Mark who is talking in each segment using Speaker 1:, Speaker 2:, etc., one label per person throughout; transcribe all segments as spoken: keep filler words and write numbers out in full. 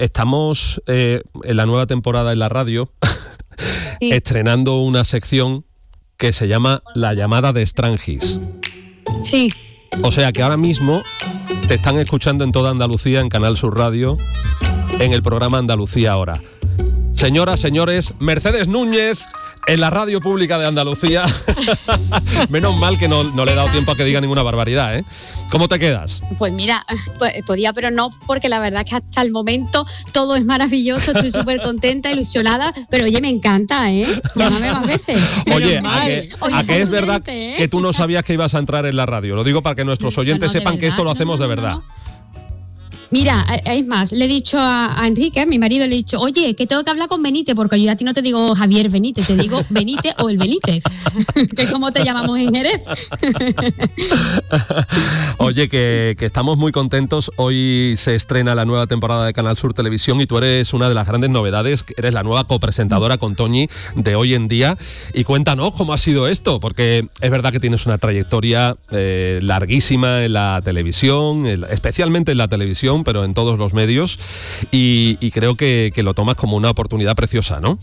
Speaker 1: estamos eh, en la nueva temporada en la radio sí. estrenando una sección que se llama La llamada de Strangis.
Speaker 2: Sí.
Speaker 1: O sea que ahora mismo te están escuchando en toda Andalucía, en Canal Sur Radio, en el programa Andalucía Ahora. Señoras, señores, Mercedes Núñez en la radio pública de Andalucía. Menos mal que no, no le he dado tiempo a que diga ninguna barbaridad, ¿eh? ¿Cómo te quedas?
Speaker 2: Pues mira, pues, podía, pero no, porque la verdad es que hasta el momento todo es maravilloso, estoy súper contenta, ilusionada, pero oye, me encanta, ¿eh? Llámame más veces.
Speaker 1: Oye, a que, oye, a que es verdad ¿eh? que tú no sabías que ibas a entrar en la radio. Lo digo para que nuestros oyentes no, no, sepan verdad, que esto lo hacemos no, no, de verdad. No, no.
Speaker 2: Mira, es más, le he dicho a, a Enrique, a mi marido, le he dicho, oye, que tengo que hablar con Benítez, porque yo a ti no te digo Javier Benítez, te digo Benítez o el Benítez, que es como te llamamos en Jerez.
Speaker 1: Oye, que, que estamos muy contentos. Hoy se estrena la nueva temporada de Canal Sur Televisión y tú eres una de las grandes novedades, eres la nueva copresentadora con Toñi de Hoy en Día. Y cuéntanos cómo ha sido esto, porque es verdad que tienes una trayectoria eh, larguísima en la televisión, en, especialmente en la televisión, pero en todos los medios, y, y creo que, que lo tomas como una oportunidad preciosa, ¿no?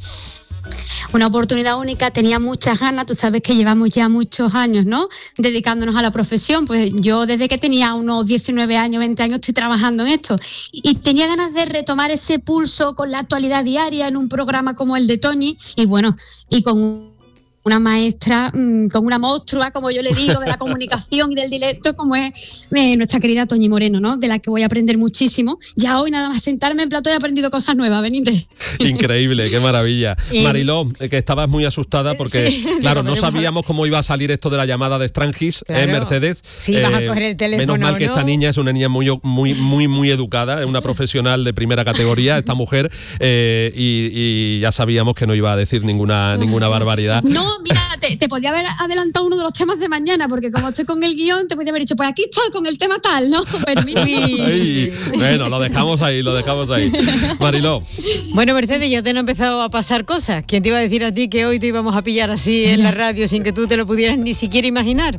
Speaker 2: Una oportunidad única, tenía muchas ganas, tú sabes que llevamos ya muchos años, ¿no?, dedicándonos a la profesión, pues yo desde que tenía unos diecinueve años, veinte años estoy trabajando en esto, y tenía ganas de retomar ese pulso con la actualidad diaria en un programa como el de Toñi, y bueno, y con una maestra, mmm, con una monstrua, como yo le digo, de la comunicación y del directo, como es eh, nuestra querida Toñi Moreno, ¿no?, de la que voy a aprender muchísimo. Ya hoy nada más sentarme en plato he aprendido cosas nuevas, Benítez.
Speaker 1: Increíble, qué maravilla. Y Mariló, que estabas muy asustada porque, sí, claro, no sabíamos cómo iba a salir esto de la llamada de Strangis, claro. ¿eh, Mercedes?
Speaker 3: Sí, eh, vas a coger el teléfono,
Speaker 1: menos mal que
Speaker 3: ¿no?
Speaker 1: Esta niña es una niña muy, muy, muy, muy educada, es una profesional de primera categoría, esta mujer, eh, y, y ya sabíamos que no iba a decir ninguna, ninguna barbaridad.
Speaker 2: No, mira, te, te podía haber adelantado uno de los temas de mañana, porque como estoy con el guión, te podía haber dicho, pues aquí estoy con el tema tal, ¿no? Pero mira.
Speaker 1: Ay, bueno, lo dejamos ahí, lo dejamos ahí. Mariló.
Speaker 3: Bueno, Mercedes, ya te han empezado a pasar cosas. ¿Quién te iba a decir a ti que hoy te íbamos a pillar así en la radio sin que tú te lo pudieras ni siquiera imaginar?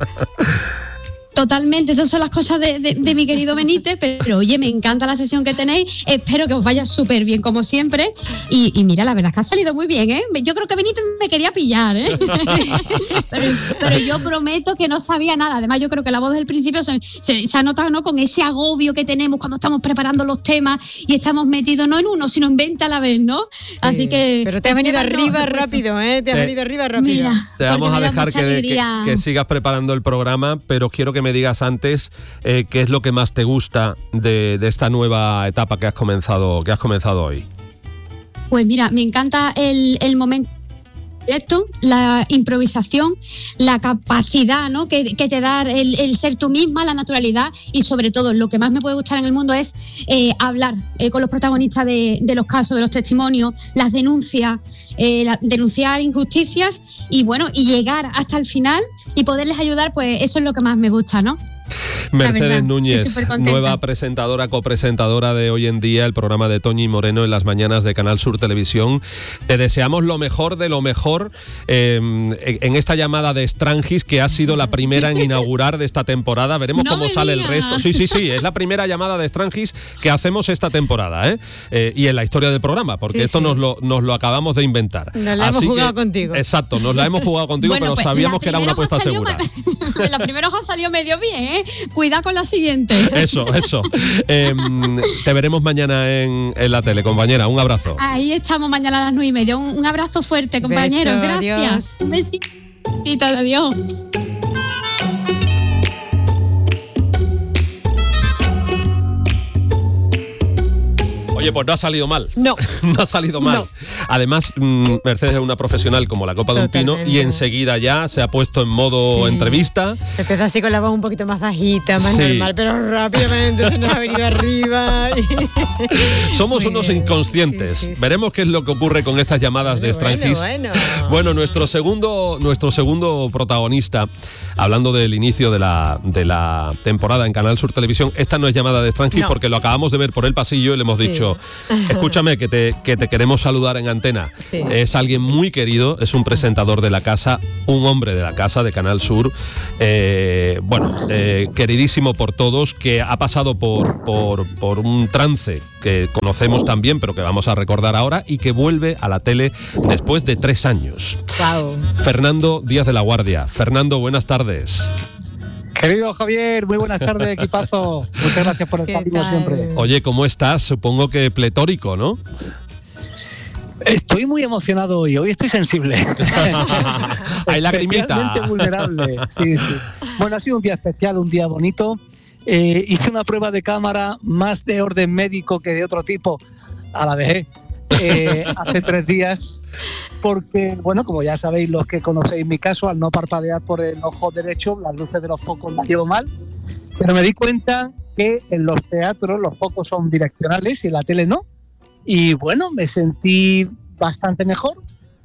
Speaker 2: Totalmente, esas son las cosas de, de, de mi querido Benítez, pero oye, me encanta la sesión que tenéis, espero que os vaya súper bien como siempre, y, y mira, la verdad es que ha salido muy bien, ¿eh? Yo creo que Benítez me quería pillar, ¿eh? pero, pero yo prometo que no sabía nada, además yo creo que la voz del principio se, se, se ha notado, ¿no?, con ese agobio que tenemos cuando estamos preparando los temas y estamos metidos no en uno, sino en veinte a la vez, ¿no? Así que...
Speaker 3: Pero te has venido arriba no, rápido, ¿eh? Te has venido arriba rápido. Mira,
Speaker 1: te vamos a dejar que, que, que sigas preparando el programa, pero quiero que me digas antes eh, qué es lo que más te gusta de, de esta nueva etapa que has comenzado, que has comenzado hoy.
Speaker 2: Pues mira, me encanta el, el momento directo, la improvisación, la capacidad, ¿no?, que, que te da el, el ser tú misma, la naturalidad, y sobre todo lo que más me puede gustar en el mundo es eh, hablar eh, con los protagonistas de, de los casos, de los testimonios, las denuncias, eh, la, denunciar injusticias y bueno, y llegar hasta el final y poderles ayudar, pues eso es lo que más me gusta, ¿no?
Speaker 1: Mercedes verdad, Núñez, nueva presentadora, copresentadora de Hoy en Día, el programa de Toñi Moreno en las mañanas de Canal Sur Televisión. Te deseamos lo mejor de lo mejor eh, en esta llamada de Strangis, que ha sido la primera en inaugurar de esta temporada. Veremos no cómo sale digas. el resto. Sí, sí, sí, es la primera llamada de Strangis que hacemos esta temporada, ¿eh? Eh, y en la historia del programa, porque sí, esto sí. Nos, lo, nos lo acabamos de inventar.
Speaker 3: Nos la Así hemos jugado que, contigo.
Speaker 1: Exacto, nos la hemos jugado contigo, bueno, pero pues sabíamos que era una apuesta segura.
Speaker 2: Me, la primera hoja salió medio bien, ¿eh? Cuidado con la siguiente.
Speaker 1: Eso, eso. Eh, te veremos mañana en, en la tele, compañera. Un abrazo.
Speaker 2: Ahí estamos mañana a las nueve y media. Un, un abrazo fuerte, compañeros.
Speaker 3: Beso,
Speaker 2: gracias.
Speaker 3: Adiós.
Speaker 2: Un besito. Besito, adiós.
Speaker 1: Oye, pues no ha salido mal.
Speaker 3: No.
Speaker 1: No ha salido mal. No. Además, mmm, Mercedes es una profesional como la copa de un pino y enseguida ya se ha puesto en modo sí. entrevista.
Speaker 3: Empezó así con la voz un poquito más bajita, más
Speaker 1: sí.
Speaker 3: normal, pero rápidamente se nos ha venido arriba. Y...
Speaker 1: Somos Muy unos bien. inconscientes. Sí, sí, sí. Veremos qué es lo que ocurre con estas llamadas bueno, de Strangis.
Speaker 3: Bueno, bueno.
Speaker 1: bueno, nuestro segundo, nuestro segundo protagonista, hablando del inicio de la, de la temporada en Canal Sur Televisión, esta no es llamada de Strangis no. porque lo acabamos de ver por el pasillo y le hemos dicho... pero escúchame, que te, que te queremos saludar en antena. Sí. Es alguien muy querido, es un presentador de la casa, un hombre de la casa, de Canal Sur, eh, bueno, eh, queridísimo por todos, que ha pasado por, por, por un trance que conocemos también, pero que vamos a recordar ahora, y que vuelve a la tele después de tres años.
Speaker 3: Wow.
Speaker 1: Fernando Díaz de la Guardia. Fernando, buenas tardes.
Speaker 4: Querido Javier, muy buenas tardes, equipazo. Muchas gracias por estar como siempre.
Speaker 1: Oye, ¿cómo estás? Supongo que pletórico, ¿no?
Speaker 4: Estoy muy emocionado hoy, hoy estoy sensible.
Speaker 1: Hay lagrimita.
Speaker 4: Especialmente vulnerable, sí, sí. Bueno, ha sido un día especial, un día bonito. Eh, hice una prueba de cámara más de orden médico que de otro tipo, a la vejez, eh, hace tres días, porque, bueno, como ya sabéis los que conocéis mi caso, al no parpadear por el ojo derecho, las luces de los focos las llevo mal, pero me di cuenta que en los teatros los focos son direccionales y en la tele no. Y bueno, me sentí bastante mejor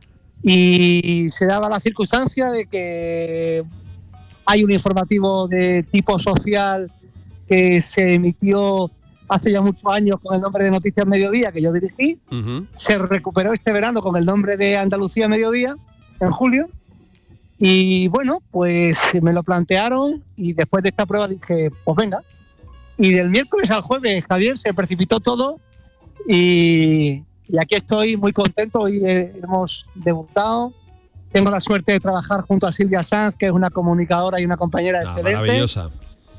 Speaker 4: y se daba la circunstancia de que hay un informativo de tipo social que se emitió hace ya muchos años con el nombre de Noticias Mediodía, que yo dirigí. Uh-huh. Se recuperó este verano con el nombre de Andalucía Mediodía, en julio. Y bueno, pues me lo plantearon y después de esta prueba dije, pues venga. Y del miércoles al jueves, Javier, se precipitó todo. Y, y aquí estoy muy contento, hoy hemos debutado, tengo la suerte de trabajar junto a Silvia Sanz, que es una comunicadora y una compañera ah, excelente.
Speaker 1: Maravillosa.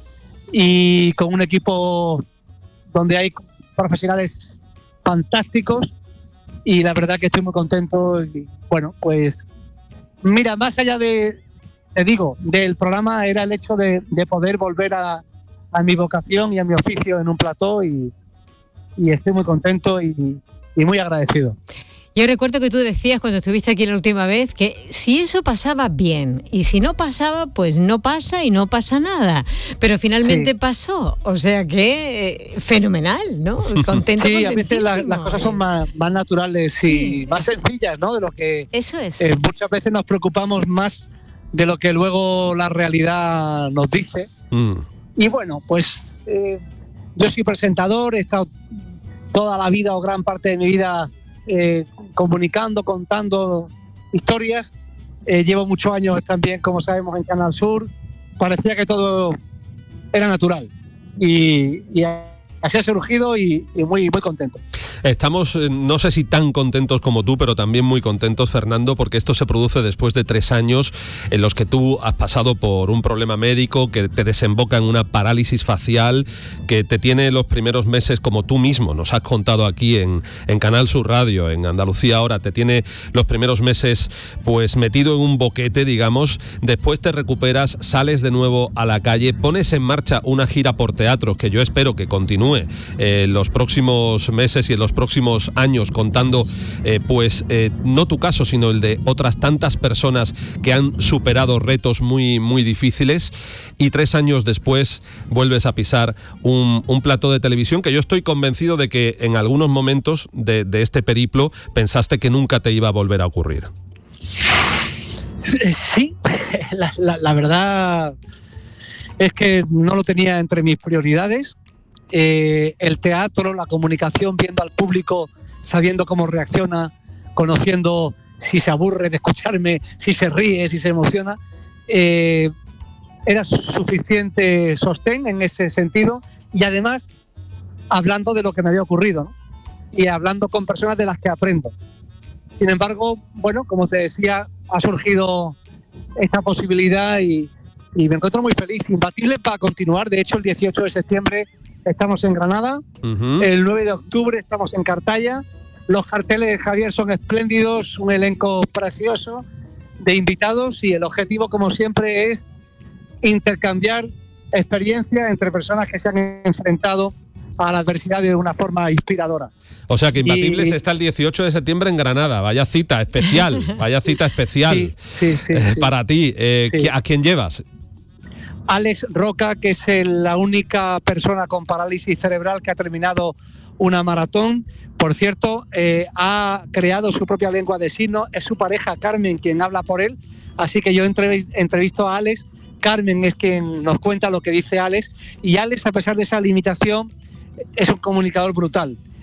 Speaker 4: Y con un equipo donde hay profesionales fantásticos y la verdad que estoy muy contento y bueno, pues mira, más allá de, te digo, del programa era el hecho de, de poder volver a, a mi vocación y a mi oficio en un plató y y estoy muy contento y, y muy agradecido.
Speaker 3: Yo recuerdo que tú decías cuando estuviste aquí la última vez que si eso pasaba bien y si no pasaba, pues no pasa y no pasa nada. Pero finalmente sí. pasó, o sea que eh, fenomenal, ¿no? Contento,
Speaker 4: sí, a veces la, las cosas son más, más naturales sí, y más eso, sencillas, ¿no? De lo que
Speaker 3: eso es.
Speaker 4: Eh, muchas veces nos preocupamos más de lo que luego la realidad nos dice. Mm. Y bueno, pues eh, yo soy presentador, he estado toda la vida o gran parte de mi vida eh, comunicando, contando historias. Eh, llevo muchos años también, como sabemos, en Canal Sur. Parecía que todo era natural. Y, y así ha surgido y, y muy, muy contento.
Speaker 1: Estamos, no sé si tan contentos como tú, pero también muy contentos, Fernando, porque esto se produce después de tres años en los que tú has pasado por un problema médico que te desemboca en una parálisis facial, que te tiene los primeros meses, como tú mismo nos has contado aquí en, en Canal Sur Radio, en Andalucía Ahora, te tiene los primeros meses pues metido en un boquete, digamos. Después te recuperas, sales de nuevo a la calle, pones en marcha una gira por teatros que yo espero que continúe en eh, los próximos meses y en los próximos años, contando eh, pues eh, no tu caso, sino el de otras tantas personas que han superado retos muy, muy difíciles, y tres años después vuelves a pisar un, un plató de televisión que yo estoy convencido de que en algunos momentos de, de este periplo pensaste que nunca te iba a volver a ocurrir.
Speaker 4: Sí, la, la, la verdad es que no lo tenía entre mis prioridades. Eh, el teatro, la comunicación, viendo al público, sabiendo cómo reacciona, conociendo si se aburre de escucharme, si se ríe, si se emociona, eh, era suficiente sostén en ese sentido, y además hablando de lo que me había ocurrido, ¿no? Y hablando con personas de las que aprendo. Sin embargo, bueno, como te decía, ha surgido esta posibilidad y, y me encuentro muy feliz, imbatible para continuar. De hecho, el dieciocho de septiembre estamos en Granada, uh-huh. El nueve de octubre estamos en Cartaya. Los carteles de Javier son espléndidos, un elenco precioso de invitados, y el objetivo, como siempre, es intercambiar experiencias entre personas que se han enfrentado a la adversidad de una forma inspiradora.
Speaker 1: O sea que Imbatibles y, está el dieciocho de septiembre en Granada. Vaya cita especial, vaya cita especial
Speaker 4: sí, sí, sí,
Speaker 1: eh,
Speaker 4: sí.
Speaker 1: para ti. Eh,
Speaker 4: sí.
Speaker 1: ¿A quién llevas?
Speaker 4: Alex Roca, que es el, la única persona con parálisis cerebral que ha terminado una maratón. Por cierto, eh, ha creado su propia lengua de signos. Es su pareja Carmen quien habla por él. Así que yo entrevisto a Alex. Carmen es quien nos cuenta lo que dice Alex. Y Alex, a pesar de esa limitación, es un comunicador brutal.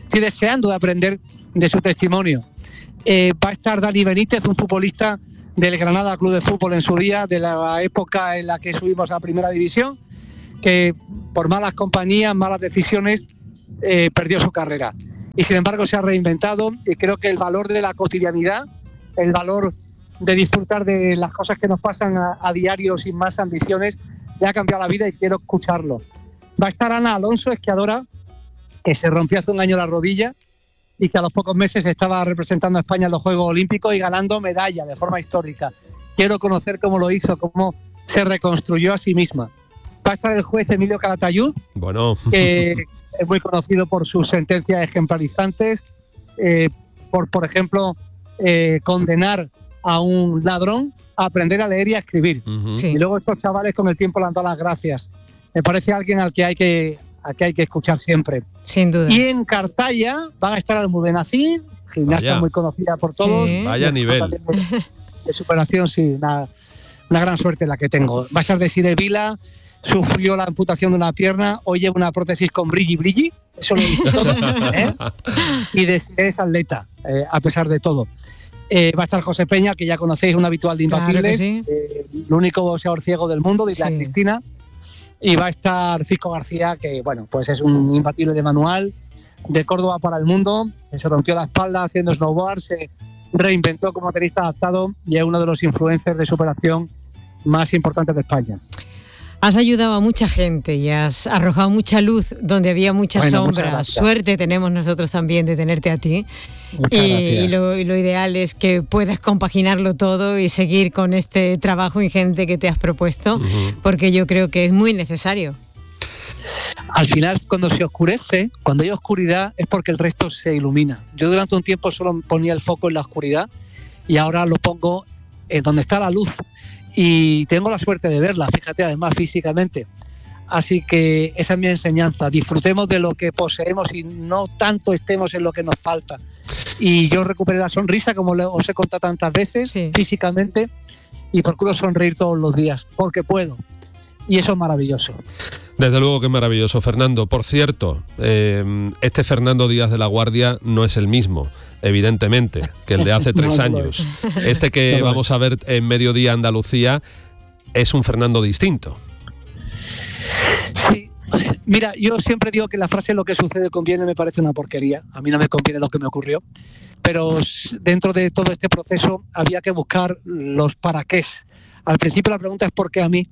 Speaker 4: estoy deseando de aprender de su testimonio. Eh, va a estar Dani Benítez, un futbolista del Granada Club de Fútbol en su día, de la época en la que subimos a Primera División, que por malas compañías, malas decisiones, eh, perdió su carrera. Y sin embargo se ha reinventado, y creo que el valor de la cotidianidad, el valor de disfrutar de las cosas que nos pasan a, a diario sin más ambiciones, le ha cambiado la vida y quiero escucharlo. Va a estar Ana Alonso, esquiadora, que se rompió hace un año la rodilla y que a los pocos meses estaba representando a España en los Juegos Olímpicos y ganando medalla de forma histórica. Quiero conocer cómo lo hizo, cómo se reconstruyó a sí misma. Va a estar el juez Emilio Calatayud,
Speaker 1: bueno.
Speaker 4: que es muy conocido por sus sentencias ejemplarizantes, eh, por, por ejemplo, eh, condenar a un ladrón a aprender a leer y a escribir. Uh-huh. Sí. Y luego estos chavales con el tiempo le han dado las gracias. Me parece alguien al que hay que, al que, hay que escuchar siempre.
Speaker 3: Sin duda.
Speaker 4: Y en Cartaya van a estar Almudenacid, gimnasta Vaya. muy conocida por todos.
Speaker 1: Sí. Vaya nivel.
Speaker 4: De, de superación, sí, una, una gran suerte la que tengo. Va a estar Desiree Vila, sufrió la amputación de una pierna, hoy lleva una prótesis con brilli brilli, eso lo dice todo. ¿eh? Y Desiree es atleta, eh, a pesar de todo. Eh, va a estar José Peña, que ya conocéis, un habitual de Imbatibles, claro sí. eh, el único boxeador ciego del mundo, de sí. la Cristina. Y va a estar Cisco García, que bueno, pues es un imbatible de manual, de Córdoba para el mundo, que se rompió la espalda haciendo snowboard, se reinventó como tenista adaptado y es uno de los influencers de superación más importantes de España.
Speaker 3: Has ayudado a mucha gente y has arrojado mucha luz donde había mucha bueno, sombra. Suerte tenemos nosotros también de tenerte a ti. Y, y, lo, y lo ideal es que puedas compaginarlo todo y seguir con este trabajo ingente que te has propuesto, uh-huh. porque yo creo que es muy necesario.
Speaker 4: Al final, cuando se oscurece, cuando hay oscuridad, es porque el resto se ilumina. Yo durante un tiempo solo ponía el foco en la oscuridad y ahora lo pongo en donde está la luz. Y tengo la suerte de verla, fíjate, además físicamente. Así que esa es mi enseñanza. Disfrutemos de lo que poseemos y no tanto estemos en lo que nos falta. Y yo recuperé la sonrisa, como os he contado tantas veces, sí. físicamente, y procuro sonreír todos los días, porque puedo. Y eso es maravilloso.
Speaker 1: Desde luego que es maravilloso, Fernando. Por cierto, eh, este Fernando Díaz de la Guardia no es el mismo, evidentemente, que el de hace tres no, años. No este que no vamos a ver en Mediodía Andalucía es un Fernando distinto.
Speaker 4: Sí, mira, yo siempre digo que la frase "lo que sucede conviene" me parece una porquería. A mí no me conviene lo que me ocurrió. Pero dentro de todo este proceso había que buscar los para qué. Al principio la pregunta es ¿por qué a mí?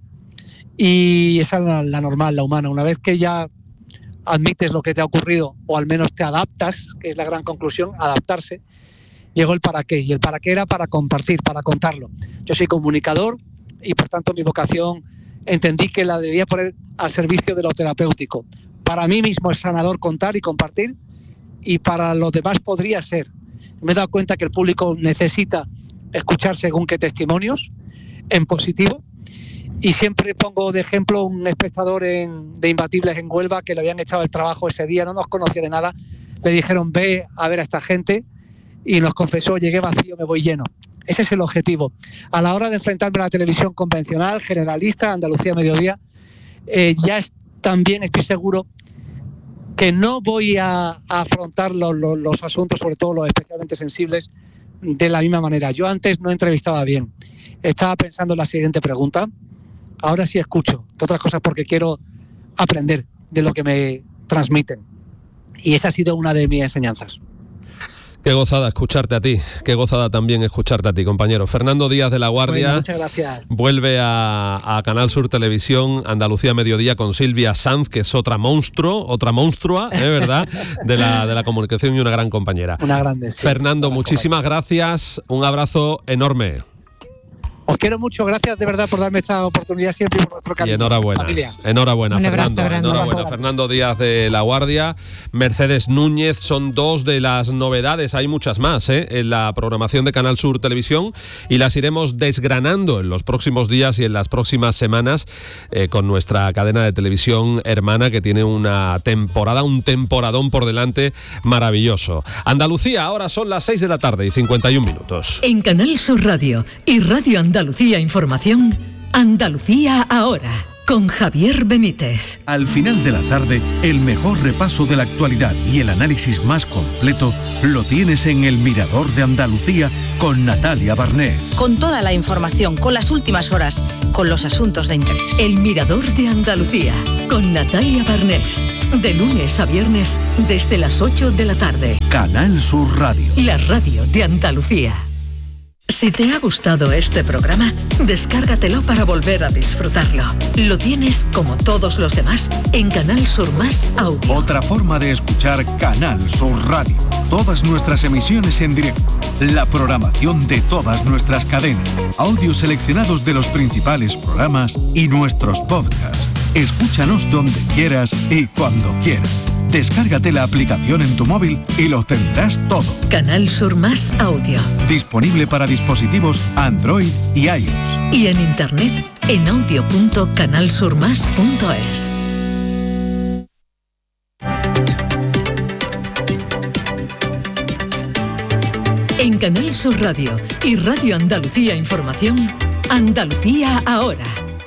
Speaker 4: Y esa es la, la normal, la humana. Una vez que ya admites lo que te ha ocurrido, o al menos te adaptas, que es la gran conclusión, adaptarse, llegó el para qué. Y el para qué era para compartir, para contarlo. Yo soy comunicador y por tanto mi vocación entendí que la debía poner al servicio de lo terapéutico. Para mí mismo es sanador contar y compartir, y para los demás podría ser. Me he dado cuenta que el público necesita escuchar según qué testimonios, en positivo. Y siempre pongo de ejemplo un espectador en, de Imbatibles en Huelva, que le habían echado el trabajo ese día, no nos conocía de nada. Le dijeron ve a ver a esta gente y nos confesó, llegué vacío, me voy lleno. Ese es el objetivo. A la hora de enfrentarme a la televisión convencional, generalista, Andalucía Mediodía, eh, ya es, también estoy seguro que no voy a, a afrontar los, los, los asuntos, sobre todo los especialmente sensibles, de la misma manera. Yo antes no entrevistaba bien. Estaba pensando en la siguiente pregunta. Ahora sí escucho, entre otras cosas porque quiero aprender de lo que me transmiten. Y esa ha sido una de mis enseñanzas.
Speaker 1: Qué gozada escucharte a ti, qué gozada también escucharte a ti, compañero. Fernando Díaz de la Guardia,
Speaker 4: bueno, muchas gracias.
Speaker 1: Vuelve a, a Canal Sur Televisión, Andalucía Mediodía, con Silvia Sanz, que es otra monstruo, otra monstrua, ¿eh, verdad?, de la, de la comunicación y una gran compañera.
Speaker 4: Una grande, sí.
Speaker 1: Fernando, muchísimas gracias, un abrazo enorme.
Speaker 4: Os quiero mucho, gracias de verdad por darme esta oportunidad siempre y por vuestro cariño.
Speaker 1: Y enhorabuena,
Speaker 4: familia.
Speaker 1: enhorabuena,
Speaker 3: Un
Speaker 1: Fernando,
Speaker 3: abrazo,
Speaker 1: enhorabuena,
Speaker 3: abrazo.
Speaker 1: Fernando Díaz de la Guardia, Mercedes Núñez, son dos de las novedades, hay muchas más ¿eh? en la programación de Canal Sur Televisión y las iremos desgranando en los próximos días y en las próximas semanas eh, con nuestra cadena de televisión hermana, que tiene una temporada, un temporadón por delante maravilloso. Andalucía, ahora son las seis de la tarde y cincuenta y un minutos.
Speaker 5: En Canal Sur Radio y Radio Andalucía Información, Andalucía ahora. con Javier Benítez.
Speaker 6: Al final de la tarde, el mejor repaso de la actualidad y el análisis más completo lo tienes en El Mirador de Andalucía con Natalia Barnés.
Speaker 7: Con toda la información, con las últimas horas, con los asuntos de interés.
Speaker 5: El Mirador de Andalucía con Natalia Barnés. De lunes a viernes desde las ocho de la tarde.
Speaker 6: Canal Sur Radio.
Speaker 5: La radio de Andalucía. Si te ha gustado este programa, descárgatelo para volver a disfrutarlo. Lo tienes, como todos los demás, en Canal Sur Más Audio.
Speaker 6: Otra forma de escuchar Canal Sur Radio. Todas nuestras emisiones en directo. La programación de todas nuestras cadenas. Audios seleccionados de los principales programas y nuestros podcasts. Escúchanos donde quieras y cuando quieras. Descárgate la aplicación en tu móvil y lo tendrás todo.
Speaker 5: Canal Sur Más Audio.
Speaker 6: Disponible para dispositivos Android y iOS.
Speaker 5: Y en internet en audio punto canal sur más punto es. En Canal Sur Radio y Radio Andalucía Información, Andalucía Ahora.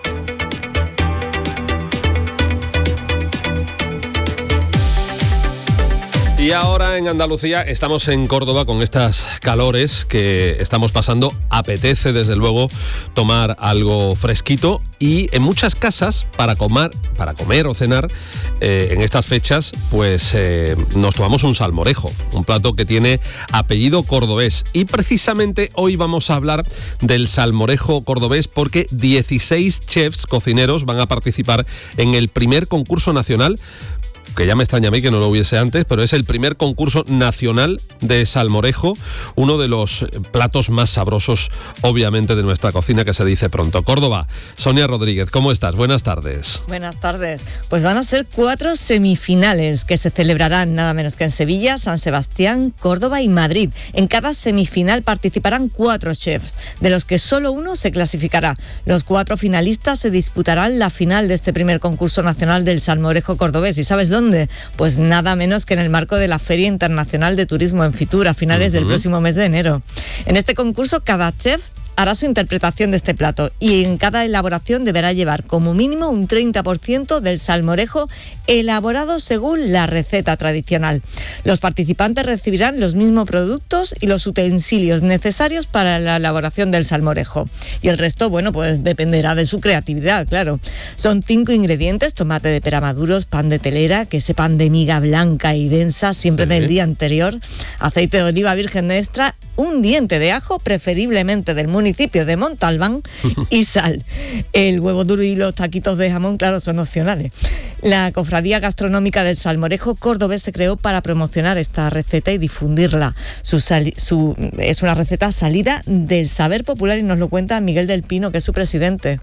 Speaker 1: Y ahora en Andalucía estamos en Córdoba con estas calores que estamos pasando. Apetece desde luego tomar algo fresquito y en muchas casas para comer, para comer o cenar eh, en estas fechas pues eh, nos tomamos un salmorejo, un plato que tiene apellido cordobés. Y precisamente hoy vamos a hablar del salmorejo cordobés porque dieciséis chefs cocineros van a participar en el primer concurso nacional, que ya me extraña a mí que no lo hubiese antes, pero es el primer concurso nacional de salmorejo, uno de los platos más sabrosos, obviamente, de nuestra cocina, que se dice pronto. Córdoba, Sonia Rodríguez, ¿cómo estás? Buenas tardes.
Speaker 8: Buenas tardes. Pues van a ser cuatro semifinales que se celebrarán nada menos que en Sevilla, San Sebastián, Córdoba y Madrid. En cada semifinal participarán cuatro chefs, de los que solo uno se clasificará. Los cuatro finalistas se disputarán la final de este primer concurso nacional del salmorejo cordobés. ¿Y sabes dónde? Pues nada menos que en el marco de la Feria Internacional de Turismo en Fitur a finales uh-huh. del próximo mes de enero. En este concurso cada chef hará su interpretación de este plato y en cada elaboración deberá llevar como mínimo un treinta por ciento del salmorejo elaborado según la receta tradicional. Los participantes recibirán los mismos productos y los utensilios necesarios para la elaboración del salmorejo. Y el resto, bueno, pues dependerá de su creatividad, claro. Son cinco ingredientes: tomate de pera maduros, pan de telera, que sepan de miga blanca y densa, siempre sí. del día anterior, aceite de oliva virgen extra, un diente de ajo, preferiblemente del municipio de Montalbán, y sal. El huevo duro y los taquitos de jamón, claro, son opcionales. La Cofradía Gastronómica del Salmorejo Cordobés se creó para promocionar esta receta y difundirla. Su sali- su, es una receta salida del saber popular y nos lo cuenta Miguel del Pino, que es su presidente.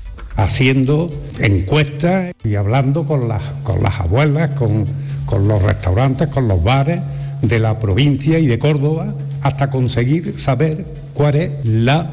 Speaker 9: Haciendo encuestas y hablando con las, con las abuelas, con, con los restaurantes, con los bares de la provincia y de Córdoba, hasta conseguir saber cuál es la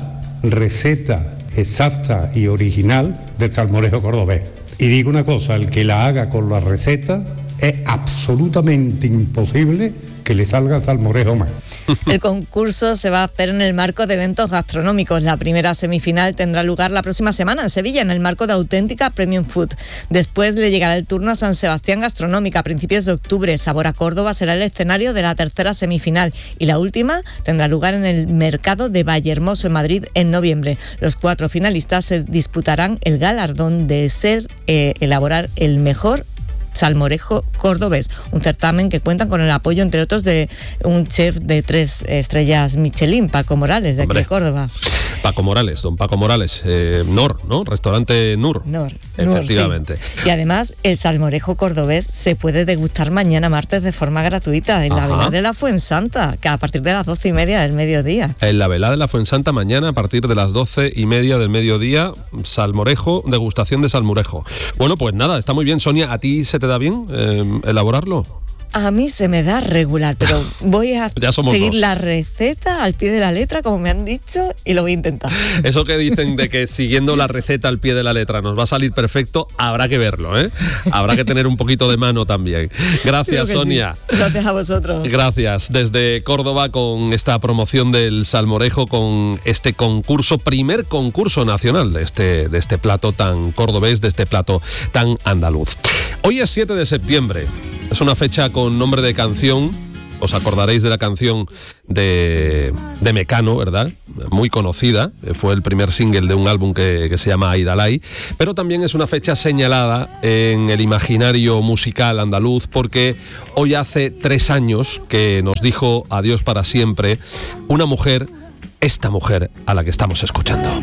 Speaker 9: receta exacta y original del salmorejo cordobés. Y digo una cosa, el que la haga con la receta es absolutamente imposible que le salga salmorejo mal.
Speaker 8: El concurso se va a hacer en el marco de eventos gastronómicos. La primera semifinal tendrá lugar la próxima semana en Sevilla, en el marco de Auténtica Premium Food. Después le llegará el turno a San Sebastián Gastronómica a principios de octubre. Sabor a Córdoba será el escenario de la tercera semifinal y la última tendrá lugar en el mercado de Vallehermoso en Madrid en noviembre. Los cuatro finalistas se disputarán el galardón de ser eh, elaborar el mejor salmorejo cordobés, un certamen que cuentan con el apoyo, entre otros, de un chef de tres estrellas Michelin, Paco Morales, de
Speaker 1: Hombre,
Speaker 8: aquí de Córdoba.
Speaker 1: Paco Morales, don Paco Morales, eh, sí. Nor, ¿no? Restaurante Nur.
Speaker 8: Nur,
Speaker 1: efectivamente.
Speaker 8: Nur, sí. Y además, el salmorejo cordobés se puede degustar mañana martes de forma gratuita en Ajá. la Vela de la Fuensanta, que a partir de las doce y media del mediodía.
Speaker 1: En la Vela de la Fuensanta mañana a partir de las doce y media del mediodía, salmorejo, degustación de salmorejo. Bueno, pues nada, está muy bien, Sonia. ¿A ti se te da bien eh, elaborarlo?
Speaker 8: A mí se me da regular, pero voy a seguir
Speaker 1: dos.
Speaker 8: la receta al pie de la letra, como me han dicho, y lo voy a intentar.
Speaker 1: Eso que dicen de que siguiendo la receta al pie de la letra nos va a salir perfecto, habrá que verlo, ¿eh? Habrá que tener un poquito de mano también. Gracias, Sonia.
Speaker 8: Sí. Gracias a vosotros.
Speaker 1: Gracias. Desde Córdoba, con esta promoción del salmorejo, con este concurso, primer concurso nacional de este, de este plato tan cordobés, de este plato tan andaluz. Hoy es siete de septiembre. Es una fecha con nombre de canción. Os acordaréis de la canción de, de Mecano, ¿verdad? Muy conocida. Fue el primer single de un álbum que, que se llama Aidalay. Pero también es una fecha señalada en el imaginario musical andaluz, porque hoy hace tres años que nos dijo adiós para siempre una mujer, esta mujer a la que estamos escuchando.